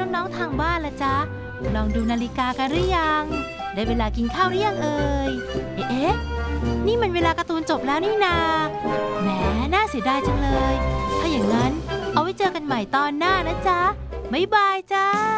น้องๆทางบ้านล่ะจ๊ะลองดูนาฬิกากันหรือยังได้เวลากินข้าวหรือยังเอ่ยเอ๊ะนี่มันเวลาการ์ตูนจบแล้วนี่นาแหมน่าเสียดายจังเลยถ้าอย่างนั้นเอาไว้เจอกันใหม่ตอนหน้านะจ๊ะบ๊ายบายจ้า